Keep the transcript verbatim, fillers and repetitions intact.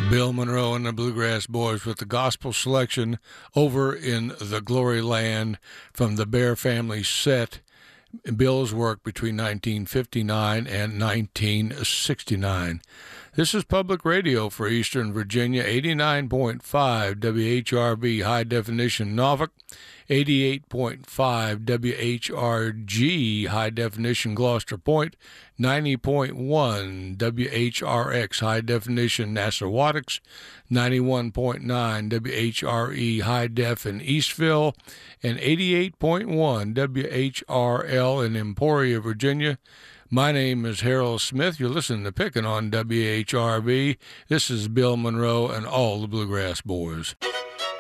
Bill Monroe and the Bluegrass Boys with the gospel selection Over in the Glory Land from the Bear Family set. Bill's work between nineteen fifty-nine and nineteen sixty-nine. This is public radio for Eastern Virginia, eighty-nine point five W H R V High Definition Norfolk, eighty-eight point five W H R G High Definition Gloucester Point, ninety point one W H R X High Definition Nassawattix, ninety-one point nine W H R E High Def in Eastville, and eighty-eight point one W H R L in Emporia, Virginia. My name is Harold Smith. You're listening to Pickin' on W H R V. This is Bill Monroe and all the Bluegrass Boys.